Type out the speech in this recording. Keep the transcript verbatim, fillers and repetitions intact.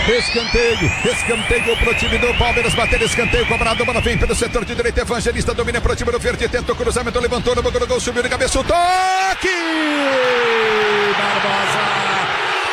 Escanteio, escanteio pro time do Palmeiras, bater escanteio, cobrado, bola vem pelo setor de direita, Evangelista domina pro time do Verde, tenta o cruzamento, levantou no banco do gol, subiu de cabeça, o toque!